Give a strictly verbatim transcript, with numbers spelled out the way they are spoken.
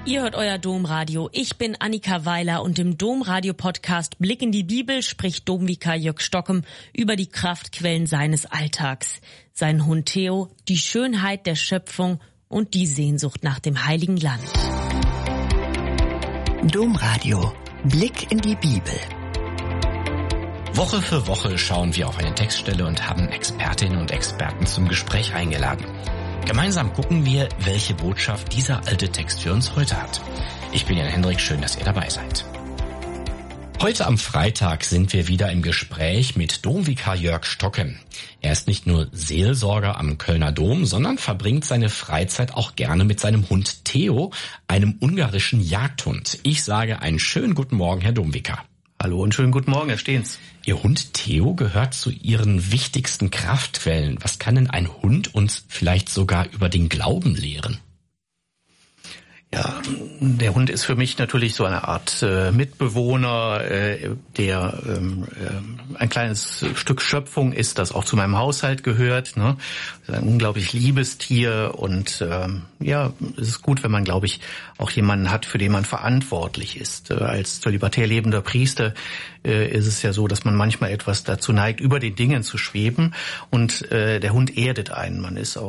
Ihr hört euer Domradio. Ich bin Annika Weiler und im Domradio-Podcast Blick in die Bibel spricht Domvikar Jörg Stockem über die Kraftquellen seines Alltags. Sein Hund Theo, die Schönheit der Schöpfung und die Sehnsucht nach dem Heiligen Land. Domradio. Blick in die Bibel. Woche für Woche schauen wir auf eine Textstelle und haben Expertinnen und Experten zum Gespräch eingeladen. Gemeinsam gucken wir, welche Botschaft dieser alte Text für uns heute hat. Ich bin Jan Hendrik, schön, dass ihr dabei seid. Heute am Freitag sind wir wieder im Gespräch mit Domvikar Jörg Stockem. Er ist nicht nur Seelsorger am Kölner Dom, sondern verbringt seine Freizeit auch gerne mit seinem Hund Theo, einem ungarischen Jagdhund. Ich sage einen schönen guten Morgen, Herr Domvikar. Hallo und schönen guten Morgen, Herr Stehns. Ihr Hund Theo gehört zu Ihren wichtigsten Kraftquellen. Was kann denn ein Hund uns vielleicht sogar über den Glauben lehren? Ja, der Hund ist für mich natürlich so eine Art äh, Mitbewohner, äh, der ähm, äh, ein kleines Stück Schöpfung ist, das auch zu meinem Haushalt gehört. Ne? Das ist ein unglaublich liebes Tier und ähm, ja, es ist gut, wenn man, glaube ich, auch jemanden hat, für den man verantwortlich ist. Äh, als zölibatär lebender Priester äh, ist es ja so, dass man manchmal etwas dazu neigt, über den Dingen zu schweben und äh, der Hund erdet einen. Man ist auch